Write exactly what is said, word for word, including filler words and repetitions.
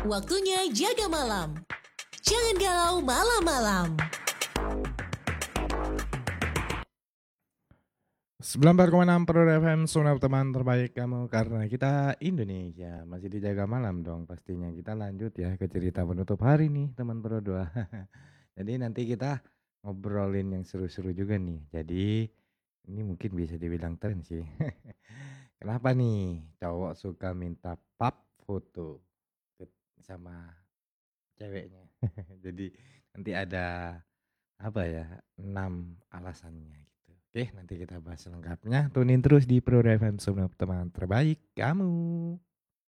Waktunya jaga malam. Jangan galau malam-malam. sembilan puluh empat koma enam Pro F M, Sonab teman terbaik kamu, karena kita Indonesia. Masih dijaga malam dong pastinya. Kita lanjut ya ke cerita penutup hari nih teman Pro dua. Jadi nanti kita ngobrolin yang seru-seru juga nih. Jadi ini mungkin bisa dibilang tren sih. Kenapa nih cowok suka minta pap foto sama ceweknya? Jadi nanti ada apa ya, enam alasannya gitu. Oke, nanti kita bahas lengkapnya. Tunin terus di Pro F M, semua teman terbaik kamu.